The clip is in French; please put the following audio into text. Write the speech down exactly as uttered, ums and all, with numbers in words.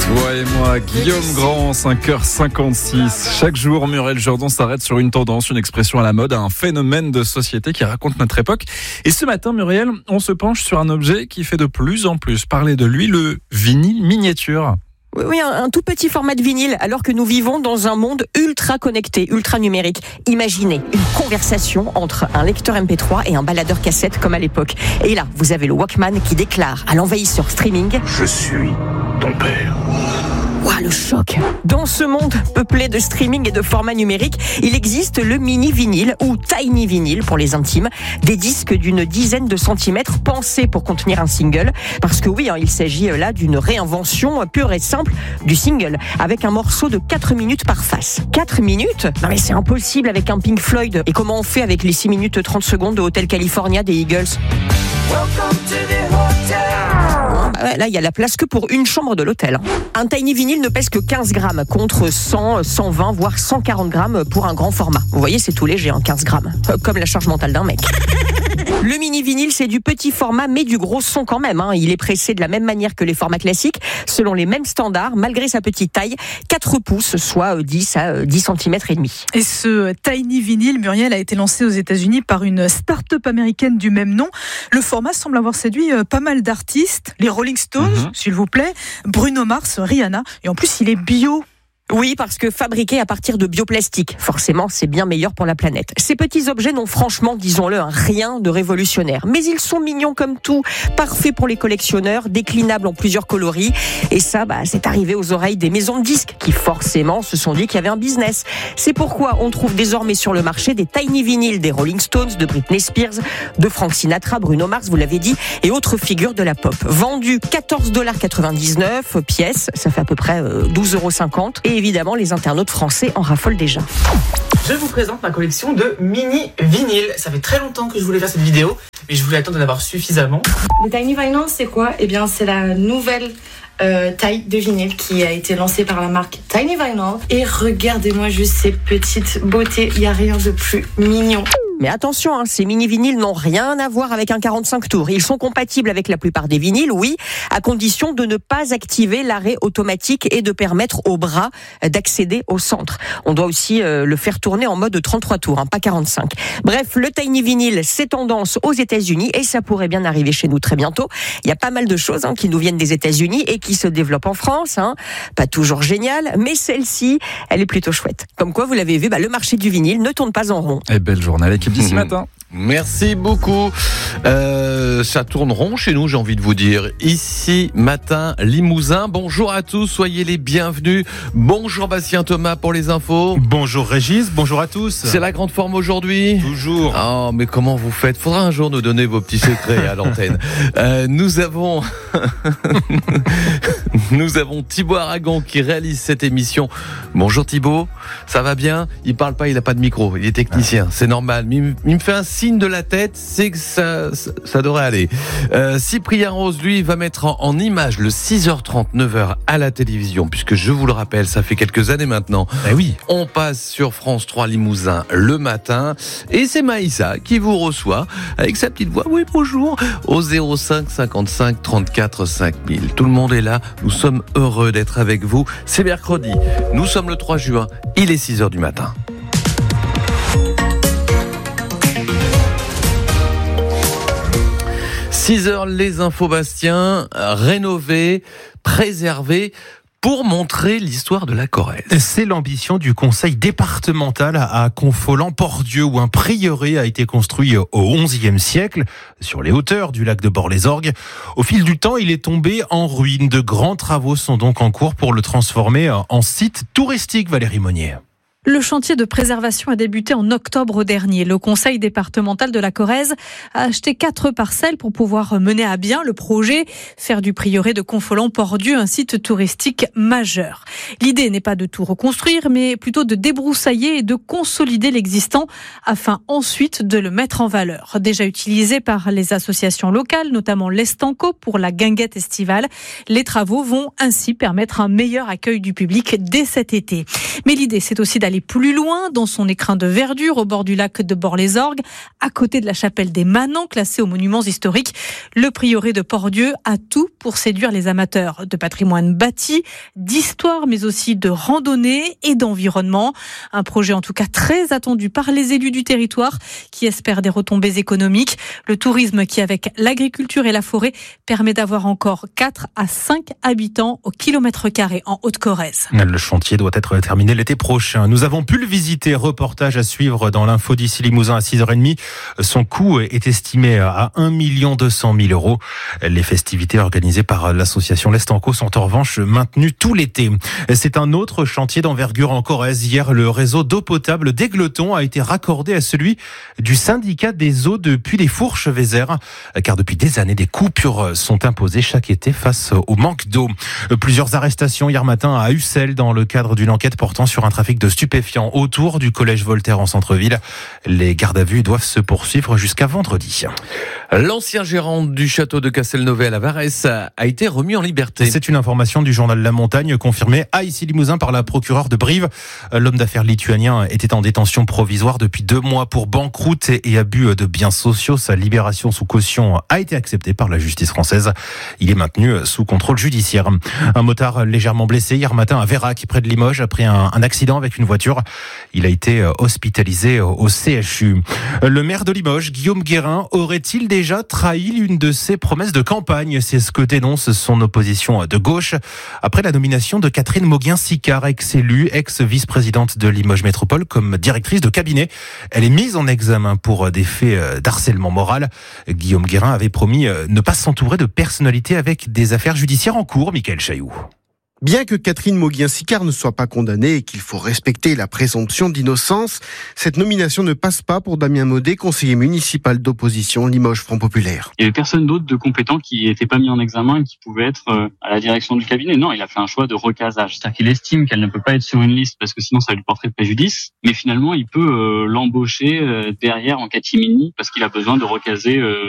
Toi et moi, Guillaume Grand, cinq heures cinquante-six. Chaque jour, Muriel Jourdan s'arrête sur une tendance, une expression à la mode, un phénomène de société qui raconte notre époque. Et ce matin, Muriel, on se penche sur un objet qui fait de plus en plus parler de lui, le vinyle miniature. Oui, oui, un, un tout petit format de vinyle, alors que nous vivons dans un monde ultra connecté, ultra numérique. Imaginez une conversation entre un lecteur M P trois et un baladeur cassette comme à l'époque. Et là, vous avez le Walkman qui déclare à l'envahisseur streaming: Je suis ton père. Ouah, le choc. Dans ce monde peuplé de streaming et de formats numériques, il existe le mini vinyle ou tiny vinyle pour les intimes, des disques d'une dizaine de centimètres pensés pour contenir un single. Parce que oui, hein, il s'agit là d'une réinvention pure et simple du single, avec un morceau de quatre minutes par face. quatre minutes ? Non mais c'est impossible avec un Pink Floyd. Et comment on fait avec les six minutes trente secondes de Hotel California des Eagles ? Welcome to the hotel. Là, il y a la place que pour une chambre de l'hôtel. Un tiny vinyle ne pèse que quinze grammes contre cent, cent vingt, voire cent quarante grammes pour un grand format. Vous voyez, c'est tout léger, hein, quinze grammes. Comme la charge mentale d'un mec. Le mini vinyle, c'est du petit format, mais du gros son quand même. Hein. Il est pressé de la même manière que les formats classiques, selon les mêmes standards, malgré sa petite taille, quatre pouces, soit dix à dix centimètres et demi. Et ce tiny vinyle, Muriel, a été lancé aux États-Unis par une start-up américaine du même nom. Le format semble avoir séduit pas mal d'artistes, les Rolling Stones, mmh. s'il vous plaît, Bruno Mars, Rihanna, et en plus il est bio. Oui, parce que fabriqué à partir de bioplastique, forcément, c'est bien meilleur pour la planète. Ces petits objets n'ont franchement, disons-le, rien de révolutionnaire. Mais ils sont mignons comme tout, parfaits pour les collectionneurs, déclinables en plusieurs coloris. Et ça, bah, c'est arrivé aux oreilles des maisons de disques qui, forcément, se sont dit qu'il y avait un business. C'est pourquoi on trouve désormais sur le marché des tiny vinyles des Rolling Stones, de Britney Spears, de Frank Sinatra, Bruno Mars, vous l'avez dit, et autres figures de la pop. Vendus quatorze dollars quatre-vingt-dix-neuf pièces, ça fait à peu près douze euros cinquante. Et évidemment, les internautes français en raffolent déjà. Je vous présente ma collection de mini vinyles. Ça fait très longtemps que je voulais faire cette vidéo, mais je voulais attendre d'en avoir suffisamment. Les tiny vinyls, c'est quoi ? Eh bien, c'est la nouvelle euh, taille de vinyle qui a été lancée par la marque Tiny Vinyl. Et regardez-moi juste ces petites beautés. Il n'y a rien de plus mignon. Mais attention, hein, ces mini-vinyles n'ont rien à voir avec un quarante-cinq tours. Ils sont compatibles avec la plupart des vinyles, oui, à condition de ne pas activer l'arrêt automatique et de permettre au bras d'accéder au centre. On doit aussi euh, le faire tourner en mode trente-trois tours, hein, pas quarante-cinq. Bref, le tiny vinyle, c'est tendance aux États-Unis et ça pourrait bien arriver chez nous très bientôt. Il y a pas mal de choses hein, qui nous viennent des États-Unis et qui se développent en France. Hein. Pas toujours génial, mais celle-ci, elle est plutôt chouette. Comme quoi, vous l'avez vu, bah, le marché du vinyle ne tourne pas en rond. Et belle journée avec d'ici matin. Merci beaucoup. Euh, ça tourne rond chez nous, j'ai envie de vous dire. Ici, matin, Limousin. Bonjour à tous, soyez les bienvenus. Bonjour Bastien Thomas pour les infos. Bonjour Régis, bonjour à tous. C'est la grande forme aujourd'hui ? Toujours. Oh, mais comment vous faites ? Faudra un jour nous donner vos petits secrets à l'antenne. Euh, nous avons... nous avons Thibaut Aragon qui réalise cette émission. Bonjour Thibaut, ça va bien ? Il parle pas, il a pas de micro, il est technicien, c'est normal. Mais il me fait un signe de la tête, c'est que ça, ça, ça devrait aller. Euh, Cyprien Rose, lui, va mettre en, en image le six heures trente, neuf heures à la télévision, puisque je vous le rappelle, ça fait quelques années maintenant. Eh oui. On passe sur France trois Limousin le matin, et c'est Maïssa qui vous reçoit avec sa petite voix. Oui, bonjour, au zéro cinq cinquante-cinq trente-quatre cinq mille. Tout le monde est là, nous sommes heureux d'être avec vous. C'est mercredi, nous sommes le trois juin, il est six heures du matin. six heures, les infos Bastien, rénovés, préservés, pour montrer l'histoire de la Corrèze. C'est l'ambition du conseil départemental à Confolens-Pordieu, où un prieuré a été construit au onzième siècle, sur les hauteurs du lac de Bord-les-Orgues. Au fil du temps, il est tombé en ruine. De grands travaux sont donc en cours pour le transformer en site touristique, Valérie Monnier. Le chantier de préservation a débuté en octobre dernier. Le conseil départemental de la Corrèze a acheté quatre parcelles pour pouvoir mener à bien le projet, faire du prieuré de Confolens-Pordieu un site touristique majeur. L'idée n'est pas de tout reconstruire, mais plutôt de débroussailler et de consolider l'existant afin ensuite de le mettre en valeur. Déjà utilisé par les associations locales, notamment l'Estanco pour la guinguette estivale, les travaux vont ainsi permettre un meilleur accueil du public dès cet été. Mais l'idée, c'est aussi d'accueillir d'aller plus loin dans son écrin de verdure au bord du lac de Bord-les-Orgues, à côté de la chapelle des Manants, classée aux monuments historiques. Le prieuré de Port-Dieu a tout pour séduire les amateurs de patrimoine bâti, d'histoire, mais aussi de randonnée et d'environnement. Un projet en tout cas très attendu par les élus du territoire qui espèrent des retombées économiques. Le tourisme qui, avec l'agriculture et la forêt, permet d'avoir encore quatre à cinq habitants au kilomètre carré en Haute-Corrèze. Le chantier doit être terminé l'été prochain. Nous avons pu le visiter. Reportage à suivre dans l'info d'ici Limousin à six heures trente. Son coût est estimé à un million deux cent mille euros. Les festivités organisées par l'association L'Estanco sont en revanche maintenues tout l'été. C'est un autre chantier d'envergure en Corrèze. Hier, le réseau d'eau potable d'Égletons a été raccordé à celui du syndicat des eaux de Puy-les-Fourches-Vézères, car depuis des années, des coupures sont imposées chaque été face au manque d'eau. Plusieurs arrestations hier matin à Ussel dans le cadre d'une enquête portant sur un trafic de stupéfiants autour du collège Voltaire en centre-ville. Les gardes à vue doivent se poursuivre jusqu'à vendredi. L'ancien gérant du château de Castelnovel à Varès a été remis en liberté. C'est une information du journal La Montagne confirmée à ici Limousin par la procureure de Brive. L'homme d'affaires lituanien était en détention provisoire depuis deux mois pour banqueroute et abus de biens sociaux. Sa libération sous caution a été acceptée par la justice française. Il est maintenu sous contrôle judiciaire. Un motard légèrement blessé hier matin à Vérac, près de Limoges, après un, un accident avec une voiture. Il a été hospitalisé au C H U. Le maire de Limoges, Guillaume Guérin, aurait-il déjà trahi l'une de ses promesses de campagne? C'est ce que dénonce son opposition de gauche après la nomination de Catherine Moguin-Sicard, ex-élue, ex-vice-présidente de Limoges Métropole, comme directrice de cabinet. Elle est mise en examen pour des faits d'harcèlement moral. Guillaume Guérin avait promis ne pas s'entourer de personnalités avec des affaires judiciaires en cours. Michael Chailloux. Bien que Catherine Moguin-Sicard ne soit pas condamnée et qu'il faut respecter la présomption d'innocence, cette nomination ne passe pas pour Damien Maudet, conseiller municipal d'opposition Limoges Front Populaire. Il n'y avait personne d'autre de compétent qui n'était pas mis en examen et qui pouvait être à la direction du cabinet. Non, il a fait un choix de recasage. C'est-à-dire qu'il estime qu'elle ne peut pas être sur une liste parce que sinon ça lui porterait préjudice. Mais finalement, il peut euh, l'embaucher euh, derrière en catimini parce qu'il a besoin de recaser euh,